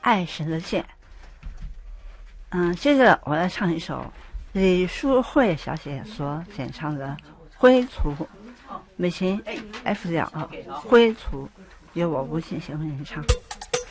爱神的剑。接着我来唱一首李淑慧小姐所演唱的《挥除》，美琴 F 调啊，《挥除》由我吴庆贤为您唱。